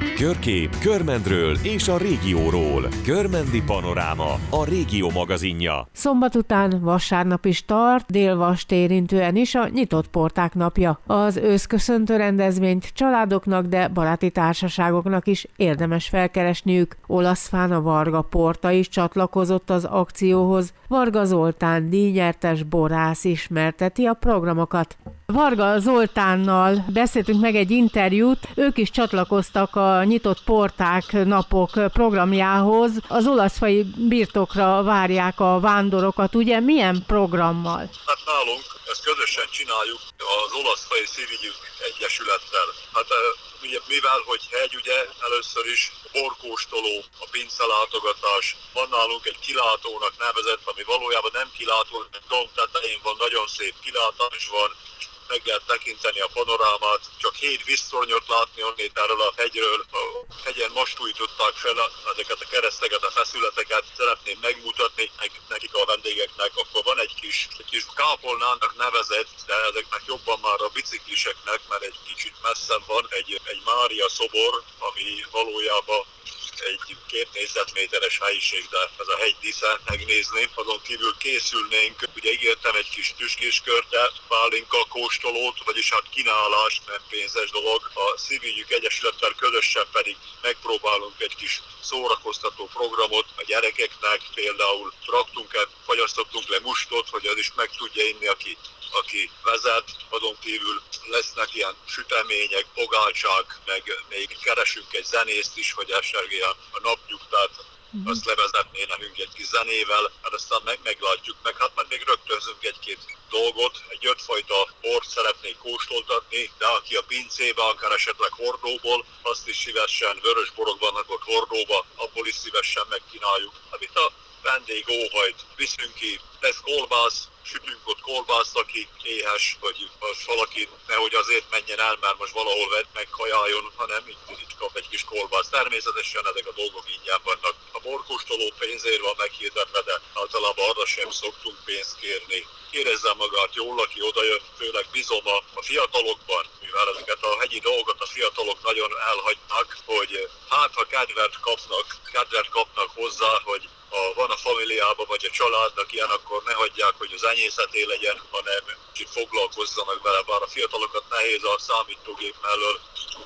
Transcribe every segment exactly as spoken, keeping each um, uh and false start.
Körkép, Körmendről és a régióról. Körmendi Panoráma, a régió magazinja. Szombat után vasárnap is tart, Dél-Vast érintően is a Nyitott Porták napja. Az őszköszöntő rendezvényt családoknak, de baráti társaságoknak is érdemes felkeresniük. Olaszfán Varga Porta is csatlakozott az akcióhoz. Varga Zoltán díjnyertes borász ismerteti a programokat. Varga Zoltánnal beszéltünk meg egy interjút, ők is csatlakoztak a Nyitott Porták napok programjához. Az olaszfai birtokra várják a vándorokat, ugye? Milyen programmal? Hát nálunk ezt közösen csináljuk az Olaszfai Szívügyi Egyesülettel. Hát ugye, mivel, hogy hegy, ugye először is borkóstoló, a pincelátogatás, van nálunk egy kilátónak nevezett, ami valójában nem kilátó, domb tetején van, nagyon szép kilátás van, meg lehet tekinteni a panorámát, csak hét víztornyot látni onnét erről a hegyről. A hegyen most újították fel ezeket a kereszteket, a feszületeket, szeretném megmutatni nekik a vendégeknek. Akkor van egy kis, egy kis kápolnának nevezett, de ezeknek jobban már a bicikliseknek, mert egy kicsit messze van egy, egy Mária szobor, ami valójában egy két négyzetméteres helyiség, de ez a hegy disze megnézni. Azon kívül készülnénk, ugye ígértem egy kis tüskéskörte, pálinka kóstolót, vagyis hát kínálást, nem pénzes dolog. A Szívügyük Egyesülettel közösen pedig megpróbálunk egy kis szórakoztató programot a gyerekeknek, például raktunk-e, fagyasztottunk le mustot, hogy az is meg tudja inni, aki aki vezet, azon kívül lesznek ilyen sütemények, pogácsák, meg még keresünk egy zenészt is, hogy esetleg a napnyugtát uh-huh. azt levezetné nekünk egy kis zenével, hát aztán meg, meglátjuk meg, hát már még rögtönzünk egy-két dolgot, egy ötfajta bort szeretnék kóstoltatni, de aki a pincébe, akár esetleg hordóból, azt is szívesen, vörös borok vannak ott hordóba, abból is szívesen megkínáljuk. Amit a vendég óhajt, viszünk ki, lesz kolbász, sütünk ott kolbászt, aki éhes, vagy valaki nehogy azért menjen el, mert most valahol vett meg kajáljon, hanem így, így kap egy kis kolbászt. Természetesen ezek a dolgok ingyen vannak. A borkóstoló pénzért van meghirdetve, de általában arra sem szoktunk pénzt kérni. Érezze magát jól, aki odajön, főleg bízom a, a fiatalokban, mivel ezeket a hegyi dolgokat a fiatalok nagyon elhagynak, hogy hát ha kedvet kapnak, kedvet kapnak hozzá, hogy ha van a familiában vagy a családnak ilyen, akkor ne hagyják, hogy az enyészeté legyen, hanem kicsit foglalkozzanak vele, bár a fiatalokat nehéz a számítógép mellől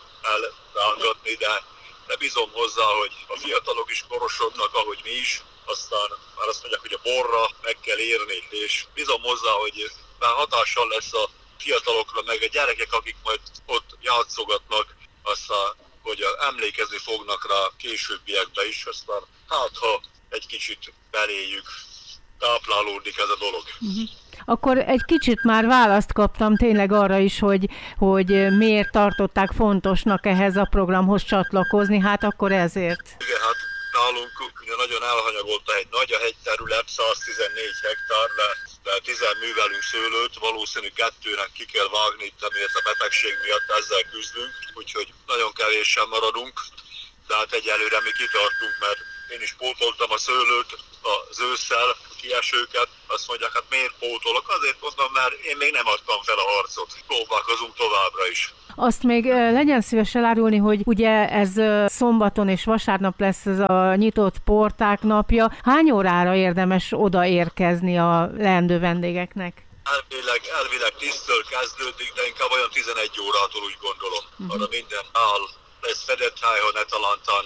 elrángatni, de, de bízom hozzá, hogy a fiatalok is korosodnak, ahogy mi is, aztán már azt mondják, hogy a borra meg kell érni, és bízom hozzá, hogy már hatással lesz a fiatalokra, meg a gyerekek, akik majd ott játszogatnak, aztán, hogy emlékezni fognak rá későbbiekben is, aztán hát ha egy kicsit beléjük táplálódik ez a dolog. Uh-huh. Akkor egy kicsit már választ kaptam tényleg arra is, hogy, hogy miért tartották fontosnak ehhez a programhoz csatlakozni, hát akkor ezért. Igen, hát nálunk ugye nagyon elhanyagolt a hegy, nagy a hegyterület, száztizennégy hektár, de, de tizen művelünk szőlőt, valószínű kettőnek ki kell vágni, miért a betegség miatt ezzel küzdünk, úgyhogy nagyon kevésen maradunk, de hát egyelőre mi kitartunk, mert én is pótoltam a szőlőt az ősszel, kiesőket, azt mondják, hát miért pótolok? Azért mondom, mert én még nem adtam fel a harcot. Próbálkozunk továbbra is. Azt még legyen szíves elárulni, hogy ugye ez szombaton és vasárnap lesz ez a Nyitott Porták napja. Hány órára érdemes odaérkezni a leendő vendégekeknek? Elvileg, elvileg tíztől kezdődik, de inkább olyan tizenegy órától úgy gondolom. Uh-huh. Arra minden áll, lesz fedett hely, ha ne talántán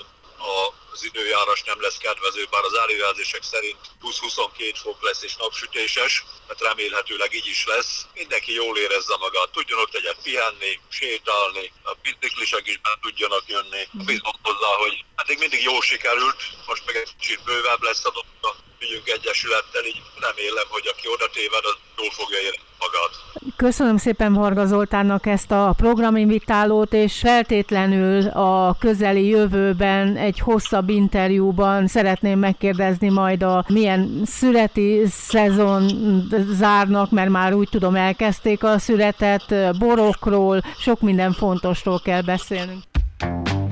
az időjárás nem lesz kedvező, bár az előjelzések szerint húsz-huszonkettő fok lesz és napsütéses, mert remélhetőleg így is lesz. Mindenki jól érezze magát, tudjon ott egyet pihenni, sétálni, a biciklisek is be tudjanak jönni. Bízom hozzá, hogy eddig mindig jól sikerült, most meg egy kicsit bővebb lesz a dolog. Ügyünk Egyesülettel, így remélem, hogy aki oda téved, az jól fogja érezni magát. Köszönöm szépen Varga Zoltánnak ezt a programinvitálót, és feltétlenül a közeli jövőben egy hosszabb interjúban szeretném megkérdezni majd a milyen születi szezon zárnak, mert már úgy tudom elkezdték a születet, borokról, sok minden fontosról kell beszélnünk.